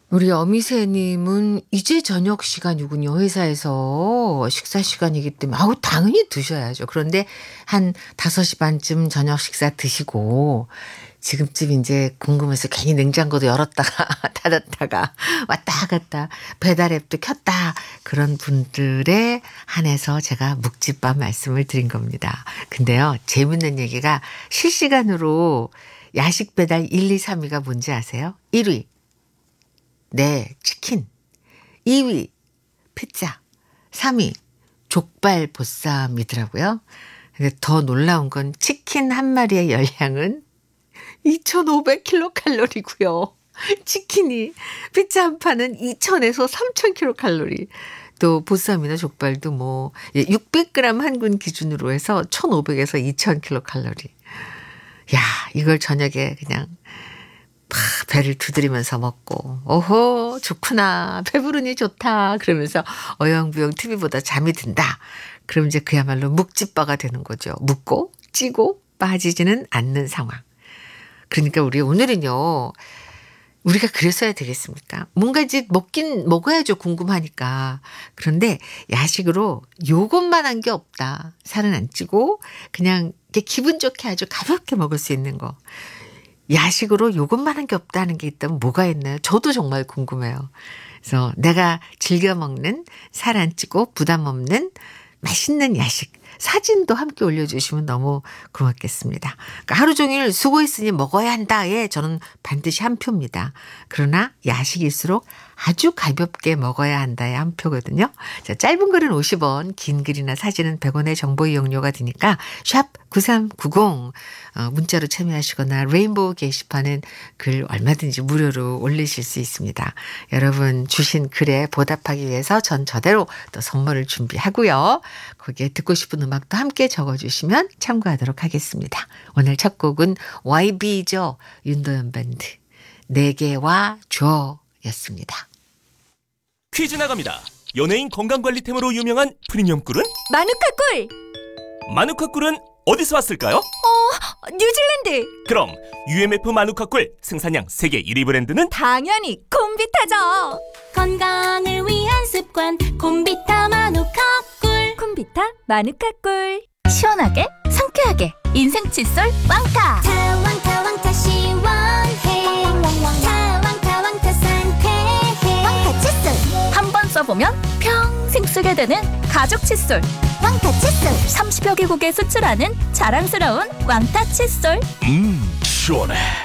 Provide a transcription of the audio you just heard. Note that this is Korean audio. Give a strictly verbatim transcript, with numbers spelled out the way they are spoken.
우리 어미새님은 이제 저녁 시간이군요. 회사에서 식사 시간이기 때문에 아우 당연히 드셔야죠. 그런데 한 다섯 시 반쯤 저녁 식사 드시고 지금쯤 인제 궁금해서 괜히 냉장고도 열었다가 닫았다가 왔다 갔다 배달 앱도 켰다 그런 분들에 한해서 제가 묵찌밥 말씀을 드린 겁니다. 근데요 재밌는 얘기가 실시간으로 야식 배달 일, 이, 삼 위가 뭔지 아세요? 일 위 네, 치킨. 이 위 피자. 삼 위 족발 보쌈이더라고요. 근데 더 놀라운 건 치킨 한 마리의 열량은 이천오백 킬로칼로리고요. 치킨이 피자 한 판은 이천에서 삼천 킬로칼로리. 또 보쌈이나 족발도 뭐 육백 그램 한 군 기준으로 해서 천오백에서 이천 킬로칼로리. 야, 이걸 저녁에 그냥 팍 배를 두드리면서 먹고 오호 좋구나 배부르니 좋다 그러면서 어영부영 티비보다 잠이 든다. 그럼 이제 그야말로 묵찌빠가 되는 거죠. 묵고 찌고 빠지지는 않는 상황. 그러니까 우리 오늘은요. 우리가 그랬어야 되겠습니까? 뭔가 이제 먹긴 먹어야죠. 궁금하니까. 그런데 야식으로 요것만 한 게 없다. 살은 안 찌고 그냥 이렇게 기분 좋게 아주 가볍게 먹을 수 있는 거. 야식으로 요것만 한 게 없다는 게 있다면 뭐가 있나요? 저도 정말 궁금해요. 그래서 내가 즐겨 먹는 살 안 찌고 부담 없는 맛있는 야식 사진도 함께 올려주시면 너무 고맙겠습니다. 그러니까 하루 종일 수고했으니 먹어야 한다에 저는 반드시 한 표입니다. 그러나 야식일수록 아주 가볍게 먹어야 한다에 한 표거든요. 자, 짧은 글은 오십 원, 긴 글이나 사진은 백 원의 정보 이용료가 드니까 샵 구삼구공 어, 문자로 참여하시거나 레인보우 게시판은 글 얼마든지 무료로 올리실 수 있습니다. 여러분 주신 글에 보답하기 위해서 전 저대로 또 선물을 준비하고요. 거기에 듣고 싶은 음악도 함께 적어주시면 참고하도록 하겠습니다. 오늘 첫 곡은 와이비죠. 윤도현 밴드 내게와 줘 였습니다. 퀴즈 나갑니다. 연예인 건강관리템으로 유명한 프리미엄 꿀은? 마누카 꿀! 마누카 꿀은 어디서 왔을까요? 어, 뉴질랜드! 그럼 유엠에프 마누카 꿀 생산량 세계 일 위 브랜드는? 당연히 콤비타죠! 건강을 위한 습관 콤비타 마누카 꿀. 콤비타 마누카 꿀. 시원하게 상쾌하게 인생 칫솔 왕타. 타왕타 왕타 시원해. 타왕타 왕타 상쾌해. 왕타 칫솔. 한 번 써보면 평생 쓰게 되는 가죽 칫솔. 왕타 칫솔. 삼십여 개국에 수출하는 자랑스러운 왕타 칫솔. 음 시원해.